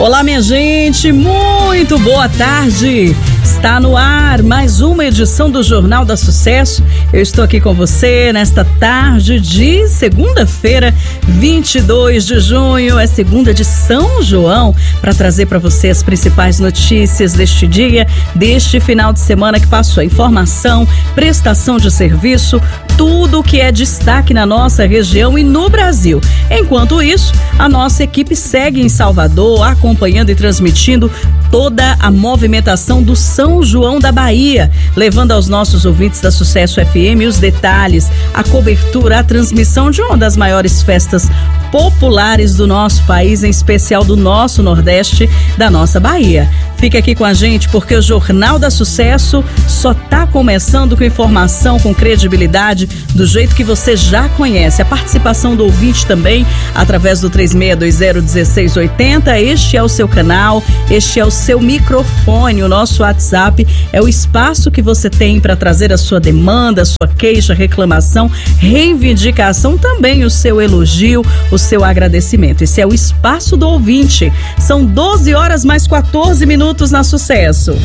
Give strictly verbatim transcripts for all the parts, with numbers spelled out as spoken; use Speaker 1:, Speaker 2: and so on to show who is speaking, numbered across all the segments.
Speaker 1: Olá, minha gente, muito boa tarde. Está no ar mais uma edição do Jornal da Sucesso. Eu estou aqui com você nesta tarde de segunda-feira, vinte e dois de junho, é segunda de São João, para trazer para você as principais notícias deste dia, deste final de semana que passou. Informação, prestação de serviço, tudo o que é destaque na nossa região e no Brasil. Enquanto isso, a nossa equipe segue em Salvador, acompanhando e transmitindo toda a movimentação do São João da Bahia, levando aos nossos ouvintes da Sucesso F M os detalhes, a cobertura, a transmissão de uma das maiores festas populares do nosso país, em especial do nosso Nordeste, da nossa Bahia. Fica aqui com a gente porque o Jornal da Sucesso só está começando com informação, com credibilidade, do jeito que você já conhece. A participação do ouvinte também, através do três seis dois zero um seis oito zero. Este é o seu canal, este é o seu microfone, o nosso WhatsApp é o espaço que você tem para trazer a sua demanda, a sua queixa, reclamação, reivindicação, também o seu elogio, o seu agradecimento. Esse é o espaço do ouvinte. São doze horas mais quatorze minutos na Sucesso.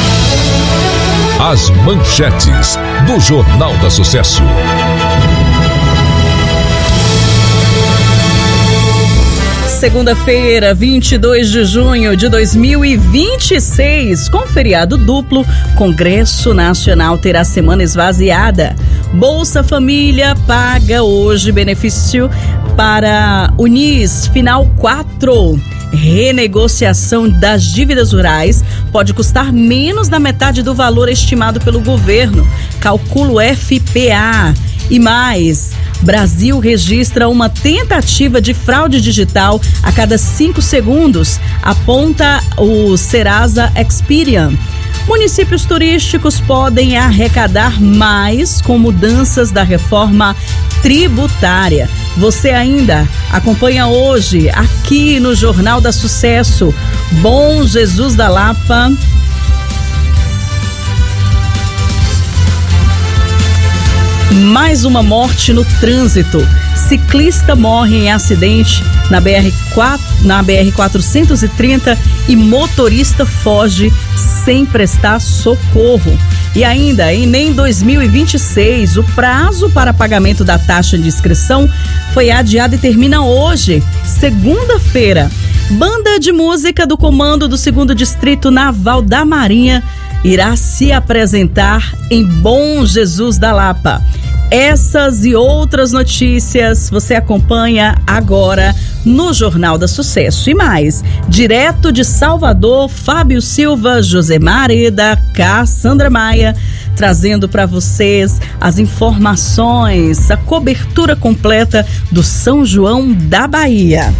Speaker 2: As manchetes do Jornal da Sucesso.
Speaker 1: Segunda-feira, vinte e dois de junho de dois mil e vinte e seis, com feriado duplo, Congresso Nacional terá semana esvaziada. Bolsa Família paga hoje benefício para Unis, final quatro. Renegociação das dívidas rurais pode custar menos da metade do valor estimado pelo governo. Cálculo F P A. E mais, Brasil registra uma tentativa de fraude digital a cada cinco segundos, aponta o Serasa Experian. Municípios turísticos podem arrecadar mais com mudanças da reforma tributária. Você ainda acompanha hoje, aqui no Jornal da Sucesso, Bom Jesus da Lapa. Mais uma morte no trânsito. Ciclista morre em acidente na B R quatro, na B R quatrocentos e trinta e motorista foge sem prestar socorro. E ainda, em nem dois mil e vinte e seis, o prazo para pagamento da taxa de inscrição foi adiado e termina hoje, segunda-feira. Banda de música do Comando do segundo Distrito Naval da Marinha irá se apresentar em Bom Jesus da Lapa. Essas e outras notícias você acompanha agora no Jornal da Sucesso. E mais, direto de Salvador, Fábio Silva, Josemar Eda, Cassandra Maia, trazendo para vocês as informações, a cobertura completa do São João da Bahia.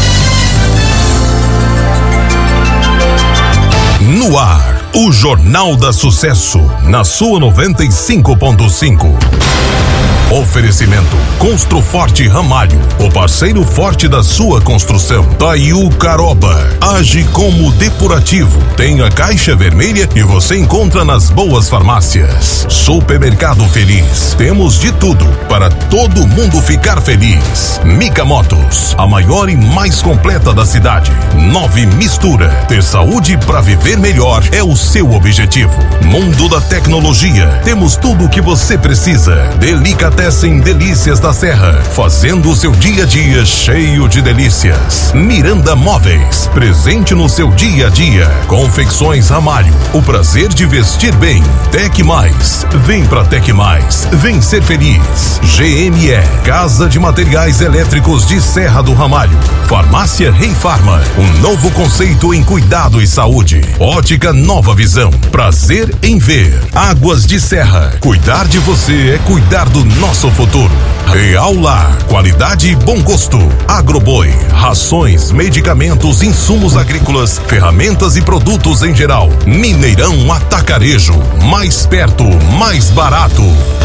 Speaker 2: No ar, o Jornal da Sucesso, na sua noventa e cinco ponto cinco. Oferecimento Construforte Ramalho, o parceiro forte da sua construção. Taiu Caroba, age como depurativo. Tem a caixa vermelha e você encontra nas boas farmácias. Supermercado Feliz, temos de tudo para todo mundo ficar feliz. Mica Motos, a maior e mais completa da cidade. Nove Mistura, ter saúde para viver melhor é o seu objetivo. Mundo da Tecnologia, temos tudo o que você precisa. Delicatessen Delícias da Serra, fazendo o seu dia a dia cheio de delícias. Miranda Móveis, presente no seu dia a dia. Confecções Ramalho, o prazer de vestir bem. Tec Mais, vem pra Tec Mais, vem ser feliz. G M E, Casa de Materiais Elétricos de Serra do Ramalho. Farmácia Rei Farma, um novo conceito em cuidado e saúde. Ótica Nova Visão, prazer em ver. Águas de Serra, cuidar de você é cuidar do nosso futuro. Real Lar, qualidade e bom gosto. Agroboi, rações, medicamentos, insumos agrícolas, ferramentas e produtos em geral. Mineirão Atacarejo, mais perto, mais barato.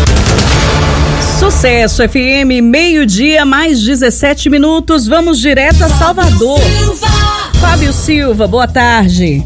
Speaker 1: Sucesso F M, meio-dia, mais dezessete minutos. Vamos direto a Salvador. Fábio Silva, boa tarde.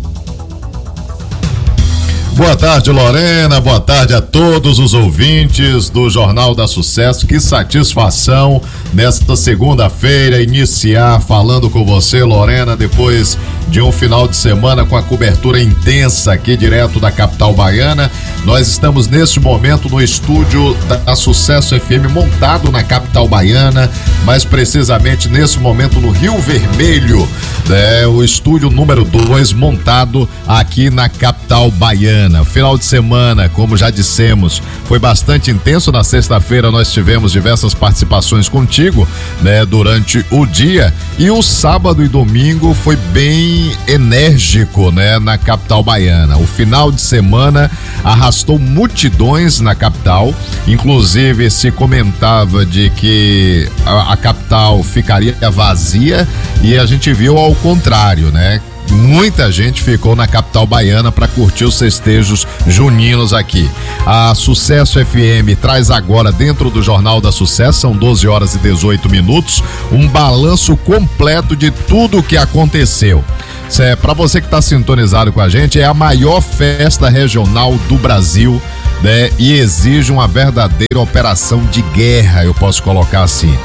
Speaker 3: Boa tarde, Lorena, boa tarde a todos os ouvintes do Jornal da Sucesso. Que satisfação nesta segunda-feira, iniciar falando com você, Lorena, depois de um final de semana com a cobertura intensa aqui direto da capital baiana. Nós estamos neste momento no estúdio da Sucesso F M, montado na capital baiana, mais precisamente nesse momento no Rio Vermelho, né? O estúdio número dois montado aqui na capital baiana. Final de semana, como já dissemos, foi bastante intenso. Na sexta-feira nós tivemos diversas participações contigo, né, durante o dia, e o sábado e domingo foi bem enérgico, né, na capital baiana. O final de semana arrastou multidões na capital, inclusive se comentava de que a, a capital ficaria vazia, e a gente viu ao contrário, né? Muita gente ficou na capital baiana para curtir os festejos juninos aqui. A Sucesso F M traz agora, dentro do Jornal da Sucesso, são doze horas e dezoito minutos, um balanço completo de tudo o que aconteceu. É, para você que está sintonizado com a gente, é a maior festa regional do Brasil, né? E exige uma verdadeira operação de guerra, eu posso colocar assim.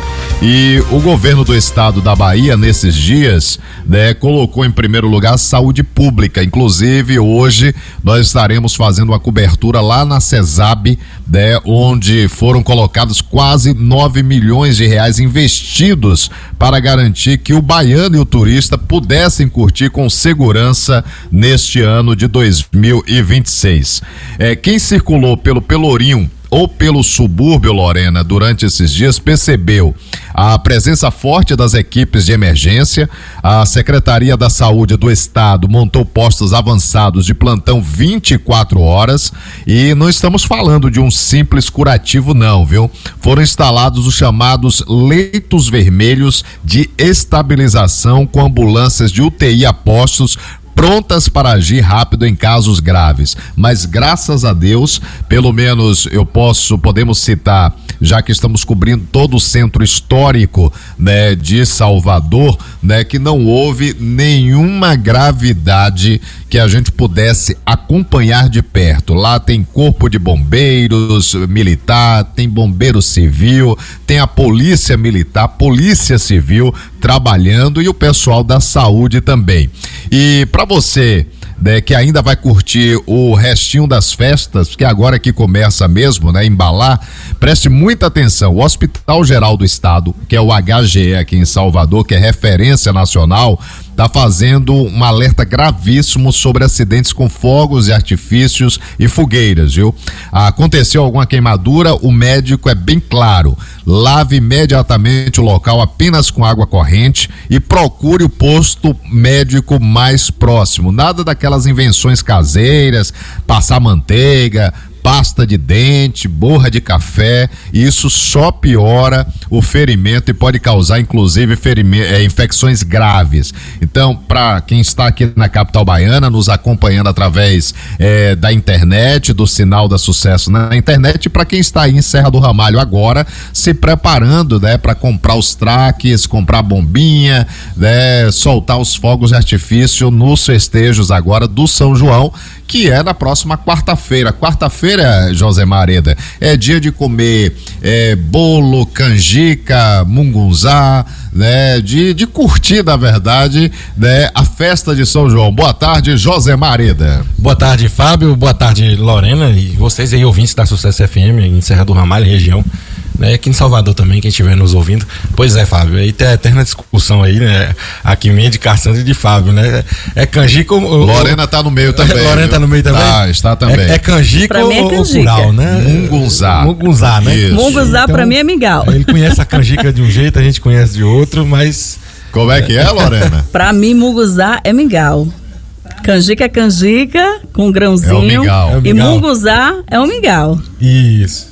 Speaker 3: E o governo do estado da Bahia, nesses dias, né, colocou em primeiro lugar a saúde pública. Inclusive, hoje nós estaremos fazendo uma cobertura lá na CESAB, né, onde foram colocados quase nove milhões de reais investidos para garantir que o baiano e o turista pudessem curtir com segurança neste ano de dois mil e vinte e seis. É, quem circulou pelo Pelourinho ou pelo subúrbio, Lorena, durante esses dias, percebeu a presença forte das equipes de emergência. A Secretaria da Saúde do Estado montou postos avançados de plantão vinte e quatro horas, e não estamos falando de um simples curativo não, viu? Foram instalados os chamados leitos vermelhos de estabilização, com ambulâncias de U T I a postos, prontas para agir rápido em casos graves. Mas graças a Deus, pelo menos eu posso, podemos citar, já que estamos cobrindo todo o centro histórico, né, de Salvador, né, que não houve nenhuma gravidade que a gente pudesse acompanhar de perto. Lá tem corpo de bombeiros militar, tem bombeiro civil, tem a polícia militar, polícia civil trabalhando, e o pessoal da saúde também. E para você, né, que ainda vai curtir o restinho das festas, que agora que começa mesmo, né, embalar, preste muita atenção. O Hospital Geral do Estado, que é o H G E aqui em Salvador, que é referência nacional, está fazendo um alerta gravíssimo sobre acidentes com fogos e artifícios e fogueiras, viu? Aconteceu alguma queimadura, o médico é bem claro: lave imediatamente o local apenas com água corrente e procure o posto médico mais próximo. Nada daquelas invenções caseiras, passar manteiga, pasta de dente, borra de café. Isso só piora o ferimento e pode causar, inclusive, ferimento, é, infecções graves. Então, para quem está aqui na capital baiana, nos acompanhando através é, da internet, do sinal da Sucesso na internet, para quem está aí em Serra do Ramalho agora, se preparando, né, para comprar os traques, comprar bombinha, né, soltar os fogos de artifício nos festejos agora do São João, que é na próxima quarta-feira. Quarta-feira, José Mareda, é dia de comer é, bolo, canjica, mungunzá, né? De, de curtir, na verdade, né? A festa de São João. Boa tarde, José Mareda.
Speaker 4: Boa tarde, Fábio. Boa tarde, Lorena, e vocês aí, ouvintes da Sucesso F M, em Serra do Ramalho, região. Né, aqui em Salvador também, quem estiver nos ouvindo. Pois é, Fábio, aí tem a eterna discussão aí, né? Aqui minha de Cassandra e de Fábio, né? É canjica ou...
Speaker 3: Lorena tá no meio também.
Speaker 4: Lorena
Speaker 3: viu?
Speaker 4: tá no meio também?
Speaker 3: Tá, está também.
Speaker 4: É, é canjica ou,
Speaker 1: é canjica.
Speaker 4: ou curau, né?
Speaker 3: Mungunzá.
Speaker 4: Mungunzá, né?
Speaker 3: Isso.
Speaker 1: Mungunzá,
Speaker 4: Então,
Speaker 1: pra mim é mingau.
Speaker 4: Ele conhece a canjica de um jeito, a gente conhece de outro, mas...
Speaker 3: Como é que é, Lorena?
Speaker 1: Pra mim, mungunzá é mingau. Canjica é canjica, com grãozinho.
Speaker 3: É o mingau.
Speaker 4: É o
Speaker 1: E
Speaker 4: mingau.
Speaker 1: mungunzá é o mingau.
Speaker 4: Isso.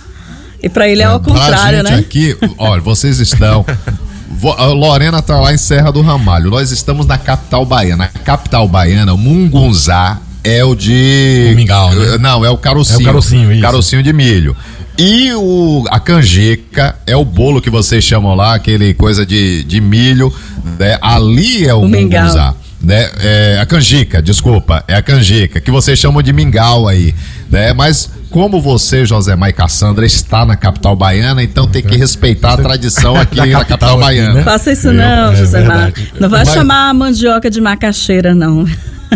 Speaker 1: E pra ele é, é ao contrário,
Speaker 3: pra gente
Speaker 1: né?
Speaker 3: aqui, olha, vocês estão... A Lorena tá lá em Serra do Ramalho. Nós estamos na capital baiana. A capital baiana, o mungunzá, é o de...
Speaker 4: O mingau, né?
Speaker 3: Não, é o carocinho.
Speaker 4: É o carocinho, isso.
Speaker 3: Carocinho de milho. E o, a canjica é o bolo que vocês chamam lá, aquele coisa de, de milho, né? Ali é o,
Speaker 1: O
Speaker 3: mungunzá.
Speaker 1: mingau.
Speaker 3: Né? É a canjica, desculpa, é a canjica, que vocês chamam de mingau aí, né? Mas como você, Josemar e Cassandra, está na capital baiana, então tem que respeitar a tradição aqui na capital baiana.
Speaker 1: Né? Faça isso não, é, Josemar. É não vai Mas... chamar a mandioca de macaxeira, não.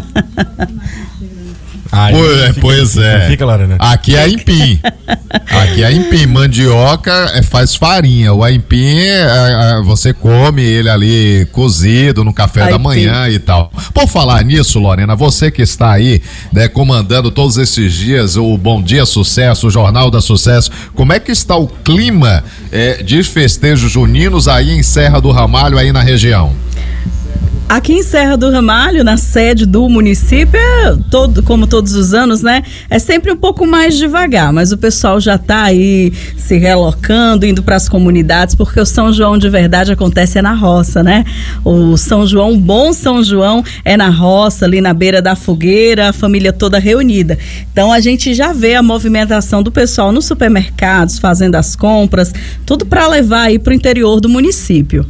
Speaker 3: Ai, pois, fica, pois é.
Speaker 4: Fica, Lorena.
Speaker 3: Aqui é aipim. Aqui é aipim. Mandioca é, faz farinha. O aipim é, é, você come ele ali cozido no café aipim. da manhã e tal. Por falar nisso, Lorena, você que está aí, né, comandando todos esses dias o Bom Dia Sucesso, o Jornal da Sucesso, como é que está o clima é, de festejos juninos aí em Serra do Ramalho, aí na região?
Speaker 1: Aqui em Serra do Ramalho, na sede do município, é todo, como todos os anos, né? É sempre um pouco mais devagar, mas o pessoal já tá aí se relocando, indo para as comunidades, porque o São João de verdade acontece é na roça, né? O São João, o bom São João é na roça, ali na beira da fogueira, a família toda reunida. Então a gente já vê a movimentação do pessoal nos supermercados, fazendo as compras, tudo para levar aí para o interior do município.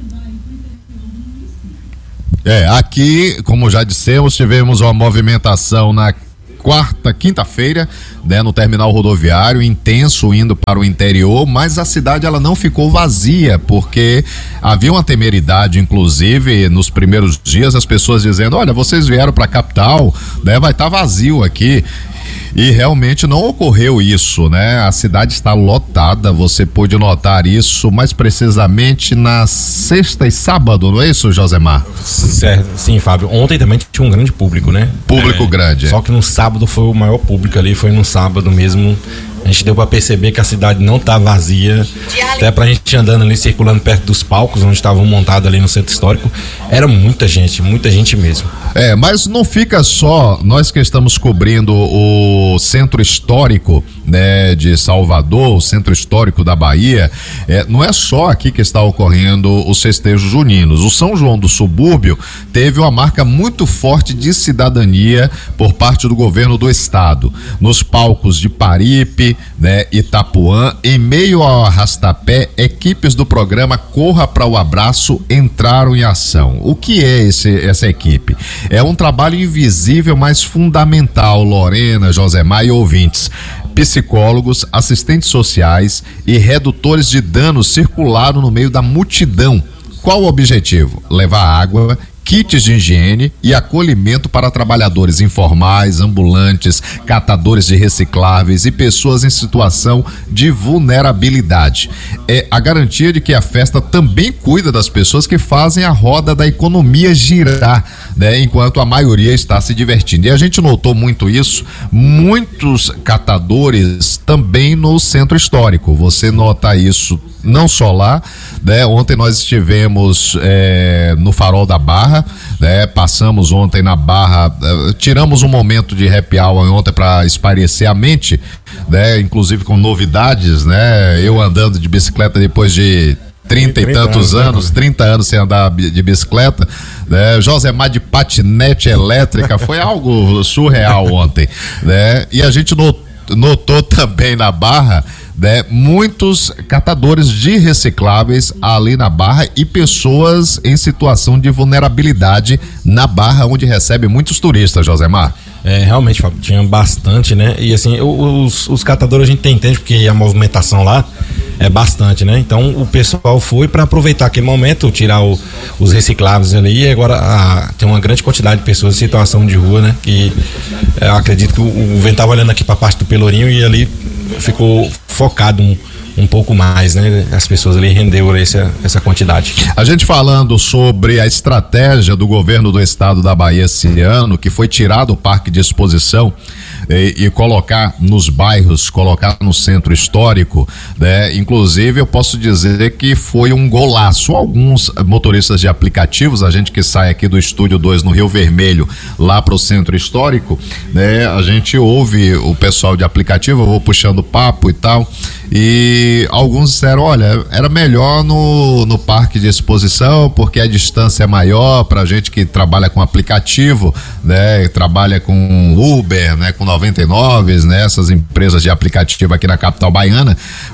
Speaker 3: É, aqui, como já dissemos, tivemos uma movimentação na quarta, quinta-feira, né, no terminal rodoviário, intenso indo para o interior, mas a cidade ela não ficou vazia, porque havia uma temeridade, inclusive, nos primeiros dias, as pessoas dizendo, olha, vocês vieram para a capital, né, vai estar vazio aqui. E realmente não ocorreu isso, né? A cidade está lotada, você pôde notar isso mais precisamente na sexta e sábado, não é isso, Josemar?
Speaker 4: Certo, sim, Fábio. Ontem também tinha um grande público, né?
Speaker 3: Público
Speaker 4: é,
Speaker 3: grande.
Speaker 4: Só que no sábado foi o maior público ali, foi no sábado mesmo. A gente deu para perceber que a cidade não tá vazia, até pra gente andando ali, circulando perto dos palcos, onde estavam montados ali no centro histórico, era muita gente, muita gente mesmo.
Speaker 3: É, mas não fica só, nós que estamos cobrindo o centro histórico, né, de Salvador, o centro histórico da Bahia, é, não é só aqui que está ocorrendo os festejos juninos. O São João do Subúrbio teve uma marca muito forte de cidadania por parte do governo do estado. Nos palcos de Paripe, né, Itapuã, em meio ao arrastapé, equipes do programa Corra para o Abraço entraram em ação. O que é esse, essa equipe? É um trabalho invisível, mas fundamental, Lorena, Josemar e ouvintes. Psicólogos, assistentes sociais e redutores de danos circularam no meio da multidão. Qual o objetivo? Levar água, kits de higiene e acolhimento para trabalhadores informais, ambulantes, catadores de recicláveis e pessoas em situação de vulnerabilidade. É a garantia de que a festa também cuida das pessoas que fazem a roda da economia girar, né, enquanto a maioria está se divertindo. E a gente notou muito isso, muitos catadores também no centro histórico. Você nota isso não só lá, né? Ontem nós estivemos é, no Farol da Barra, né? Passamos ontem na Barra, é, tiramos um momento de happy hour ontem para espairecer a mente, né? Inclusive com novidades, né? Eu andando de bicicleta depois de trinta e tantos anos, anos, trinta anos sem andar de bicicleta, né? Josemar de patinete elétrica, foi algo surreal ontem, né? E a gente notou, notou também na Barra, né, muitos catadores de recicláveis ali na Barra e pessoas em situação de vulnerabilidade na Barra, onde recebe muitos turistas, Josemar.
Speaker 4: É, realmente, Fábio, tinha bastante, né? E assim, os, os catadores a gente entende porque a movimentação lá é bastante, né? Então o pessoal foi para aproveitar aquele momento, tirar o, os recicláveis ali, e agora a, tem uma grande quantidade de pessoas em situação de rua, né? Que é, eu acredito que o, o vento estava olhando aqui para a parte do Pelourinho e ali ficou focado um, um pouco mais, né? As pessoas ali rendeu essa, essa quantidade.
Speaker 3: A gente falando sobre a estratégia do governo do estado da Bahia esse ano, que foi tirar o parque de exposição e, e colocar nos bairros, colocar no centro histórico, né? Inclusive eu posso dizer que foi um golaço. Alguns motoristas de aplicativos, a gente que sai aqui do Estúdio dois no Rio Vermelho, lá pro centro histórico, né? A gente ouve o pessoal de aplicativo, eu vou puxando papo e tal, e alguns disseram, olha, era melhor no, no parque de exposição, porque a distância é maior pra gente que trabalha com aplicativo, né? Trabalha com Uber, né? Com noventa e nove, né, essas empresas de aplicativo aqui na capital baiana,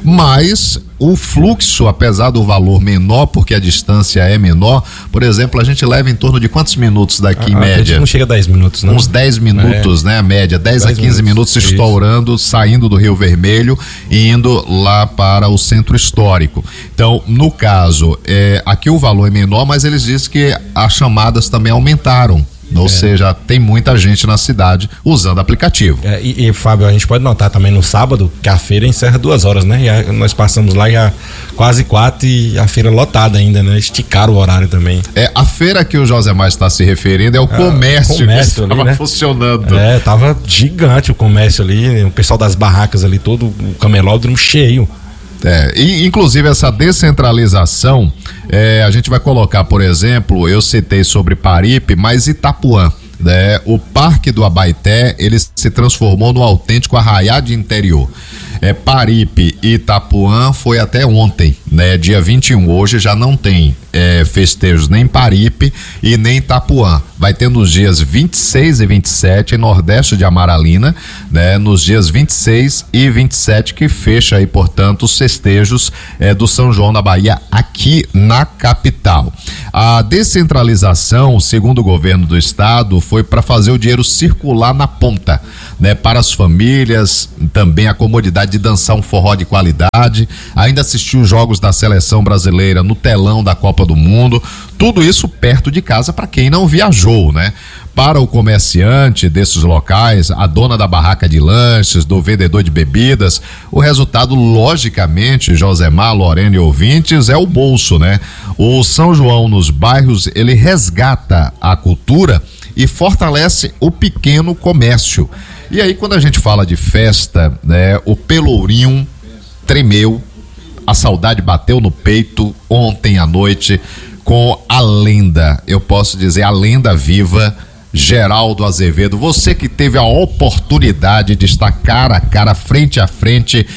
Speaker 3: mas o fluxo, apesar do valor menor, porque a distância é menor, por exemplo, a gente leva em torno de quantos minutos daqui, em
Speaker 4: a,
Speaker 3: média?
Speaker 4: A não chega a dez minutos, não.
Speaker 3: Uns dez minutos, é. né, a média, dez a quinze minutos, minutos estourando, isso. Saindo do Rio Vermelho e indo lá para o centro histórico. Então, no caso, é, aqui o valor é menor, mas eles dizem que as chamadas também aumentaram. Ou é. seja, tem muita gente na cidade usando aplicativo.
Speaker 4: É, e, e, Fábio, a gente pode notar também no sábado que a feira encerra duas horas, né? E a, nós passamos lá já quase quatro e a feira lotada ainda, né? Esticaram o horário também.
Speaker 3: É, a feira que o Josemar está se referindo é o é, comércio, comércio que estava ali, né? funcionando.
Speaker 4: É, tava gigante o comércio ali, o pessoal das barracas ali, todo o camelódromo cheio.
Speaker 3: É, e inclusive essa descentralização, é, a gente vai colocar, por exemplo, eu citei sobre Paripe, mas Itapuã, né? O Parque do Abaeté, ele se transformou no autêntico arraiá de interior. É, Paripe e Itapuã foi até ontem, né? Dia vinte e um, hoje já não tem é, festejos nem em Paripe e nem em Itapuã. Vai ter nos dias vinte e seis e vinte e sete em Nordeste de Amaralina, né? Nos dias vinte e seis e vinte e sete que fecha aí, portanto, os festejos é, do São João da Bahia aqui na capital. A descentralização, segundo o governo do estado, foi para fazer o dinheiro circular na ponta, né? Para as famílias, também a comodidade de dançar um forró de qualidade, ainda assistir os jogos da seleção brasileira no telão da Copa do Mundo, tudo isso perto de casa para quem não viajou, né? Para o comerciante desses locais, a dona da barraca de lanches, do vendedor de bebidas, o resultado, logicamente, Josemar, Lorena e ouvintes, é o bolso, né? O São João nos bairros, ele resgata a cultura e fortalece o pequeno comércio. E aí, quando a gente fala de festa, né, o Pelourinho tremeu, a saudade bateu no peito ontem à noite com a lenda, eu posso dizer, a lenda viva, Geraldo Azevedo. Você que teve a oportunidade de estar cara a cara, frente a frente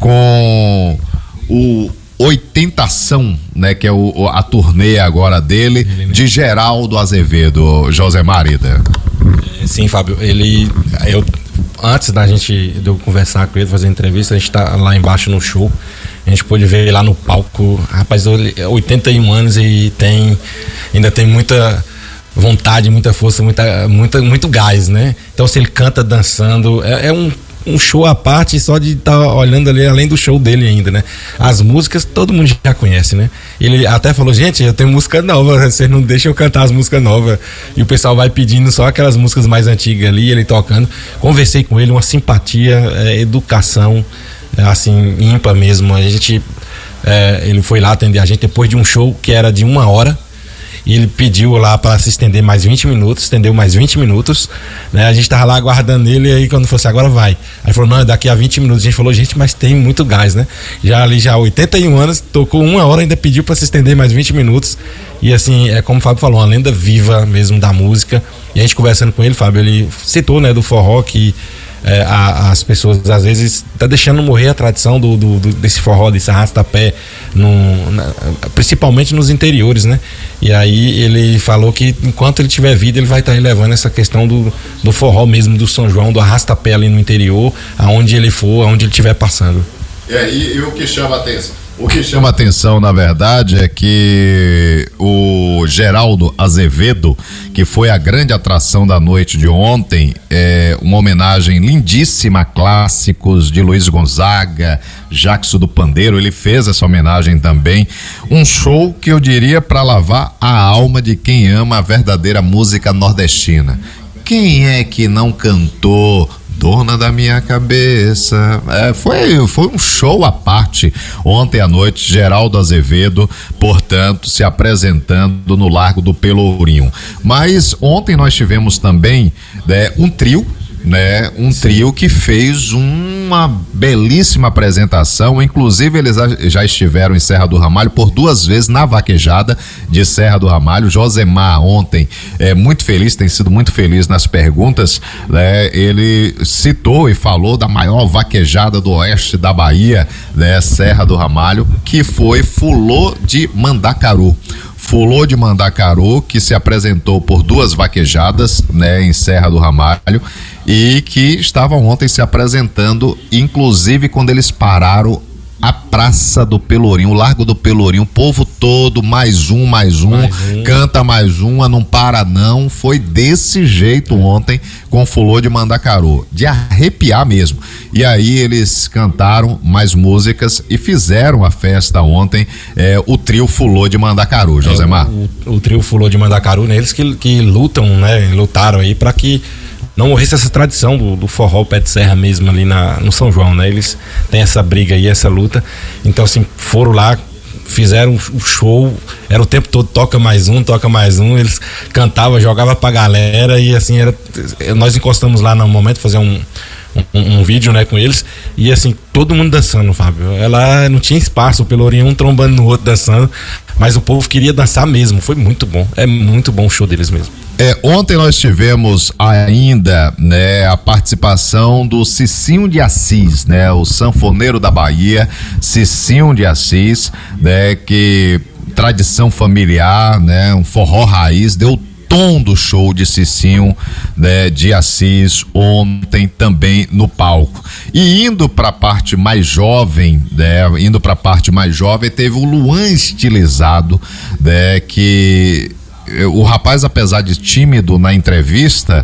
Speaker 3: com o Oitentação, né, que é o, a turnê agora dele, de Geraldo Azevedo, José Marida.
Speaker 4: Sim, Fábio, ele, eu, antes da gente, de eu conversar com ele, fazer entrevista, a gente tá lá embaixo no show, a gente pôde ver ele lá no palco, rapaz, oitenta e um anos e tem, ainda tem muita vontade, muita força, muita, muita, muito gás, né? Então, se ele canta dançando, é, é um um show à parte só de estar tá olhando ali, além do show dele ainda, né? As músicas todo mundo já conhece, né? Ele até falou, gente, eu tenho música nova, vocês não deixam eu cantar as músicas novas. E o pessoal vai pedindo só aquelas músicas mais antigas ali, ele tocando. Conversei com ele, uma simpatia, é, educação, é, assim, ímpar mesmo. A gente, é, ele foi lá atender a gente depois de um show que era de uma hora. E ele pediu lá para se estender mais vinte minutos, estendeu mais vinte minutos, né? A gente tava lá aguardando ele, e aí quando fosse agora vai. Aí falou, não, daqui a vinte minutos. A gente falou, gente, mas tem muito gás, né? Já ali, já oitenta e um anos, tocou uma hora, ainda pediu para se estender mais vinte minutos. E assim, é como o Fábio falou, uma lenda viva mesmo da música. E a gente conversando com ele, Fábio, ele citou, né, do forró que É, a, as pessoas às vezes tá deixando morrer a tradição do, do, do desse forró, desse arrasta-pé, no, na, principalmente nos interiores, né? E aí ele falou que enquanto ele tiver vida, ele vai estar tá levando essa questão do, do forró mesmo, do São João, do arrasta-pé ali no interior, aonde ele for, aonde ele estiver passando.
Speaker 3: É, e, e o que chama a atenção? O que chama a atenção, na verdade, é que o Geraldo Azevedo, que foi a grande atração da noite de ontem, é uma homenagem lindíssima a clássicos de Luiz Gonzaga, Jackson do Pandeiro, ele fez essa homenagem também. Um show que eu diria para lavar a alma de quem ama a verdadeira música nordestina. Quem é que não cantou Dona da Minha Cabeça? É, foi, foi um show à parte ontem à noite, Geraldo Azevedo, portanto, se apresentando no Largo do Pelourinho. Mas ontem nós tivemos também, né, um trio, né, um trio que fez uma belíssima apresentação, inclusive eles já estiveram em Serra do Ramalho por duas vezes na vaquejada de Serra do Ramalho. Josemar ontem é muito feliz, tem sido muito feliz nas perguntas, né, ele citou e falou da maior vaquejada do oeste da Bahia, né, Serra do Ramalho, que foi Fulô de Mandacaru. Fulô de Mandacaru, que se apresentou por duas vaquejadas, né, em Serra do Ramalho, e que estavam ontem se apresentando, inclusive quando eles pararam a Praça do Pelourinho, o Largo do Pelourinho, o povo todo, mais um, mais um, mais um. Canta mais uma, não para não, foi desse jeito ontem com o Fulô de Mandacaru, de arrepiar mesmo. E aí eles cantaram mais músicas e fizeram a festa ontem, é, o trio Fulô de Mandacaru, Josemar.
Speaker 4: É, o, o, o trio Fulô de Mandacaru, né, eles que, que lutam, né, lutaram aí para que não morresse essa tradição do, do forró pé de serra mesmo ali na, no São João, né? Eles têm essa briga aí, essa luta. Então, assim, foram lá, fizeram o show, era o tempo todo, toca mais um, toca mais um, eles cantavam, jogavam pra galera e assim, era, nós encostamos lá no momento, fazer um, um, um vídeo, né, com eles, e assim, todo mundo dançando, Fábio. Ela não tinha espaço, o Pelourinho um trombando no outro dançando, mas o povo queria dançar mesmo, foi muito bom, é muito bom o show deles mesmo.
Speaker 3: É, ontem nós tivemos ainda, né, a participação do Cicinho de Assis, né, o sanfoneiro da Bahia, Cicinho de Assis, né, que tradição familiar, né, um forró raiz, deu tom do show de Cicinho, né, de Assis ontem também no palco. E indo para a parte mais jovem, né, indo para a parte mais jovem, teve o Luan Estilizado, né, que o rapaz, apesar de tímido na entrevista,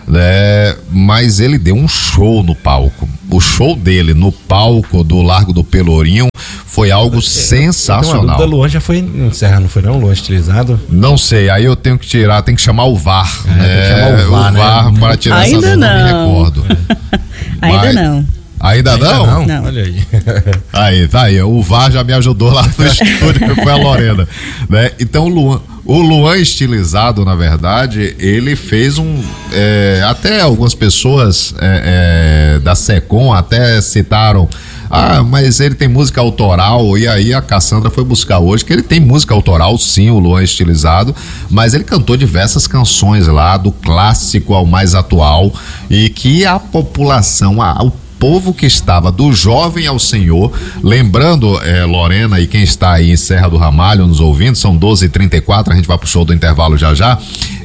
Speaker 3: né, mas ele deu um show no palco. O show dele no palco do Largo do Pelourinho foi algo é, sensacional.
Speaker 4: O Luan já foi em Serra, não foi não? Luan Estilizado?
Speaker 3: Não sei, aí eu tenho que tirar, tem que chamar o V A R.
Speaker 4: É, né, tem que chamar o V A R,
Speaker 3: o V A R
Speaker 4: né?
Speaker 3: Para tirar
Speaker 1: Ainda
Speaker 3: essa
Speaker 1: não.
Speaker 3: não me recordo.
Speaker 1: Ainda
Speaker 3: mas,
Speaker 1: não.
Speaker 3: Ainda, Ainda não?
Speaker 4: não?
Speaker 1: Não.
Speaker 4: Olha aí.
Speaker 3: Aí, tá aí. O V A R já me ajudou lá no estúdio, que foi a Lorena. Né? Então, o Luan, o Luan Estilizado, na verdade, ele fez um. É, até algumas pessoas é, é, da SECOM até citaram. Ah, mas ele tem música autoral, e aí a Cassandra foi buscar hoje que ele tem música autoral, sim, o Luan Estilizado, mas ele cantou diversas canções lá, do clássico ao mais atual, e que a população, a, o povo que estava do jovem ao senhor, lembrando, é, Lorena, e quem está aí em Serra do Ramalho nos ouvindo, são doze e trinta e quatro, a gente vai pro show do intervalo já já,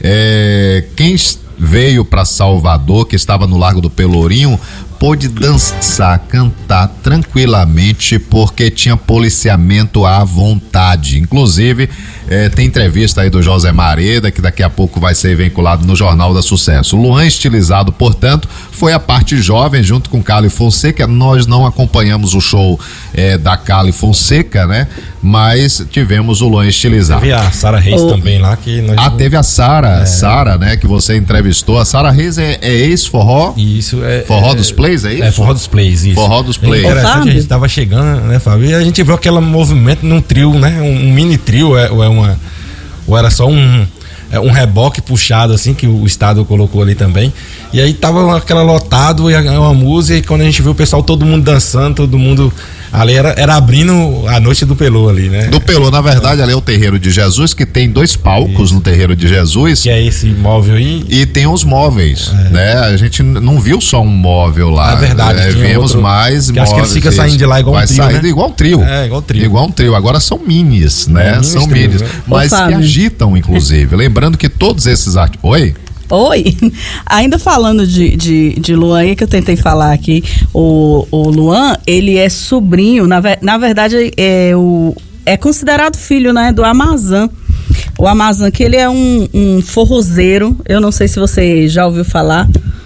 Speaker 3: é, quem veio para Salvador, que estava no Largo do Pelourinho, pôde dançar, cantar tranquilamente, porque tinha policiamento à vontade. Inclusive, eh, tem entrevista aí do José Mareda, que daqui a pouco vai ser vinculado no Jornal da Sucesso. O Luan Estilizado, portanto, foi a parte jovem, junto com Cali Fonseca. Nós não acompanhamos o show eh, da Cali Fonseca, né? Mas tivemos o Luan Estilizado.
Speaker 4: Teve a Sara Reis
Speaker 1: oh.
Speaker 4: também lá. que nós...
Speaker 3: Ah, teve a Sara,
Speaker 4: é.
Speaker 3: Sara, né? Que você entrevistou. A Sara Reis é, é ex-forró?
Speaker 4: Isso, é.
Speaker 3: Forró
Speaker 4: é,
Speaker 3: dos Plays, é isso?
Speaker 4: É, Forró dos Plays, isso.
Speaker 3: Forró dos Plays.
Speaker 4: É interessante, a gente tava chegando, né, Fábio? E a gente viu aquele movimento num trio, né? Um, um mini trio, é, ou, é uma, ou era só um, é, um reboque puxado, assim, que o Estado colocou ali também. E aí tava aquela lotado, e uma música, e quando a gente viu o pessoal, todo mundo dançando, todo mundo... Ali era, era abrindo a noite do Pelô ali, né?
Speaker 3: Do Pelô, na verdade, é. ali é o Terreiro de Jesus, que tem dois palcos Isso. no Terreiro de Jesus.
Speaker 4: Que é esse móvel aí.
Speaker 3: E tem os móveis, é. né? A gente não viu só um móvel lá.
Speaker 4: É verdade.
Speaker 3: É, vimos outro, mais
Speaker 4: que
Speaker 3: móveis.
Speaker 4: Acho que eles ficam saindo de lá igual
Speaker 3: Vai
Speaker 4: um trio,
Speaker 3: saindo
Speaker 4: né?
Speaker 3: igual um trio.
Speaker 4: É, igual um trio.
Speaker 3: Igual um trio. Agora são minis, né? É, são minis. Né? Mas que agitam, inclusive. Lembrando que todos esses artistas... Oi?
Speaker 1: Oi, ainda falando de, de, de Luan aí, que eu tentei falar aqui, o, o Luan, ele é sobrinho, na, na verdade é, o, é considerado filho, né, do Amazã. O Amazã, que ele é um, um forrozeiro, eu não sei se você já ouviu falar,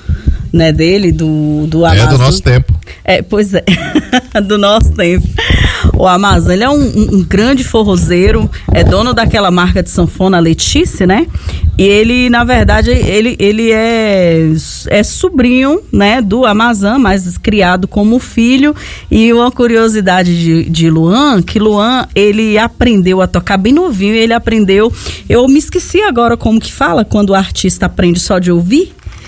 Speaker 1: né, dele, do, do Amazã.
Speaker 3: É do nosso tempo.
Speaker 1: É, pois é, do nosso tempo. O Amazã, ele é um, um, um grande forrozeiro, é dono daquela marca de sanfona Letícia, né? E ele, na verdade, ele, ele é, é sobrinho, né, do Amazã, mas criado como filho. E uma curiosidade de, de Luan, que Luan, ele aprendeu a tocar bem novinho, ele aprendeu, eu me esqueci agora como que fala quando o artista aprende só de ouvir.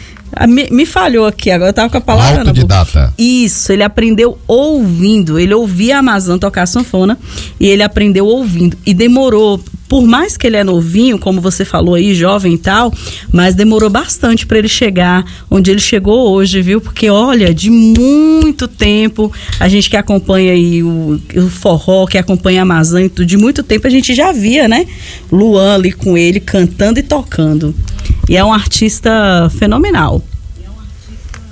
Speaker 1: Me, me falhou aqui, agora eu tava com a palavra.
Speaker 3: Autodidata.
Speaker 1: Isso, ele aprendeu ouvindo, ele ouvia a Amazã tocar sanfona e ele aprendeu ouvindo. E demorou, por mais que ele é novinho, como você falou aí, jovem e tal, mas demorou bastante para ele chegar onde ele chegou hoje, viu? Porque, olha, de muito tempo, a gente que acompanha aí o, o forró, que acompanha a Amazã, de muito tempo a gente já via, né? Luan ali com ele, cantando e tocando. E é um artista fenomenal.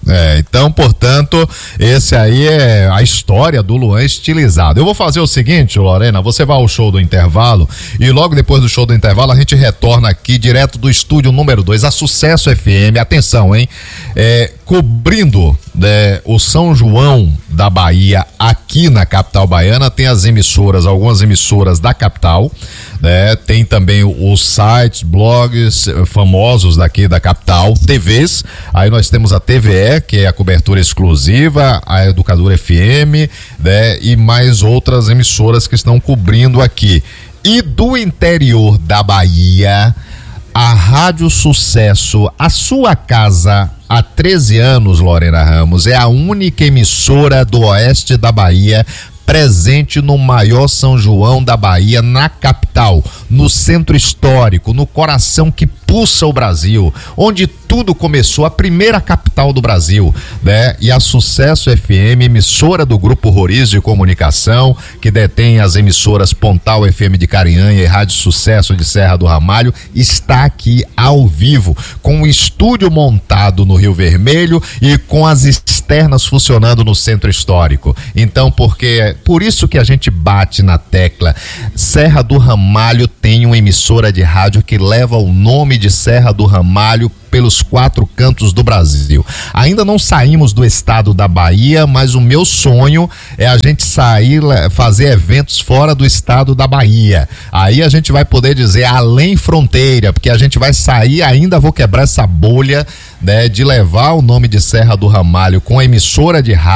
Speaker 3: É, então, portanto, esse aí é a história do Luan estilizado. Eu vou fazer o seguinte, Lorena, você vai ao show do intervalo e logo depois do show do intervalo a gente retorna aqui direto do estúdio número dois, a Sucesso F M, atenção, hein? É, cobrindo né, o São João da Bahia aqui na capital baiana, tem as emissoras, algumas emissoras da capital, né? Tem também os sites, blogs famosos daqui da capital, T Vs, aí nós temos a T V E, que é a cobertura exclusiva, a Educadora F M, né? E mais outras emissoras que estão cobrindo aqui. E do interior da Bahia, a Rádio Sucesso, a sua casa há treze anos, Lorena Ramos, é a única emissora do oeste da Bahia presente no maior São João da Bahia, na capital, no centro histórico, no coração que pulsa o Brasil, onde tudo começou, a primeira capital do Brasil, né? E a Sucesso F M, emissora do Grupo Roriz de Comunicação, que detém as emissoras Pontal F M de Carinhanha e Rádio Sucesso de Serra do Ramalho, está aqui ao vivo, com um estúdio montado no Rio Vermelho e com as externas funcionando no centro histórico. Então, porque por isso que a gente bate na tecla, Serra do Ramalho tem uma emissora de rádio que leva o nome de Serra do Ramalho pelos quatro cantos do Brasil. Ainda não saímos do estado da Bahia, mas o meu sonho é a gente sair, fazer eventos fora do estado da Bahia. Aí a gente vai poder dizer além fronteira, porque a gente vai sair, ainda vou quebrar essa bolha, né, de levar o nome de Serra do Ramalho com a emissora de rádio